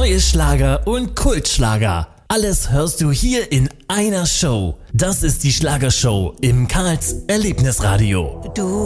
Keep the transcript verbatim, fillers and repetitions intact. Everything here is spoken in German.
neue Schlager und Kultschlager. Alles hörst du hier in einer Show. Das ist die Schlagershow im Karls Erlebnisradio. Du